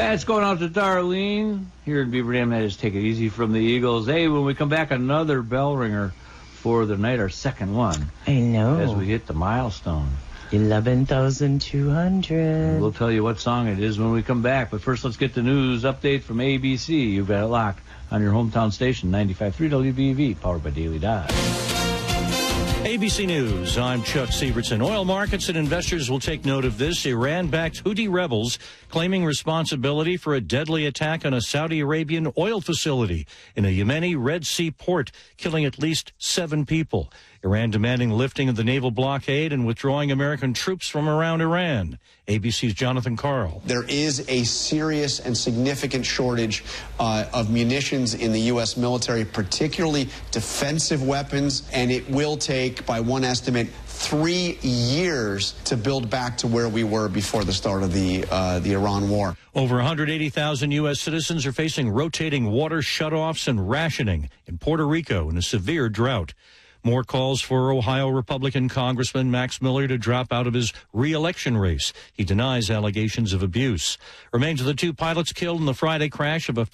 That's going out to Darlene here in Beaver Dam. That is Take It Easy from the Eagles. Hey, when we come back, another bell ringer for the night, our second one. I know. As we hit the milestone. 11,200. We'll tell you what song it is when we come back. But first, let's get the news update from ABC. You've got it locked on your hometown station, 95.3 WBV, powered by Daily Dodge. ABC News, I'm Chuck Sievertson. Oil markets and investors will take note of this. Iran-backed Houthi rebels claiming responsibility for a deadly attack on a Saudi Arabian oil facility in a Yemeni Red Sea port, killing at least 7 people. Iran demanding lifting of the naval blockade and withdrawing American troops from around Iran. ABC's Jonathan Karl. There is a serious and significant shortage of munitions in the U.S. military, particularly defensive weapons, and it will take, by one estimate, 3 years to build back to where we were before the start of the Iran war. Over 180,000 U.S. citizens are facing rotating water shutoffs and rationing in Puerto Rico in a severe drought. More calls for Ohio Republican Congressman Max Miller to drop out of his re-election race. He denies allegations of abuse. Remains of the 2 pilots killed in the Friday crash of a